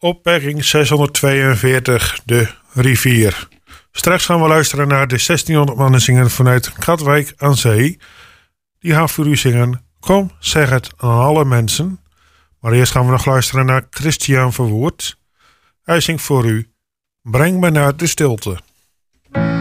Opwekking 642, de rivier. Straks gaan we luisteren naar de 1600 mannen zingen vanuit Katwijk aan Zee. Die gaan voor u zingen, kom zeg het aan alle mensen. Maar eerst gaan we nog luisteren naar Christian Verwoerd. Hij zingt voor u, breng mij naar de stilte.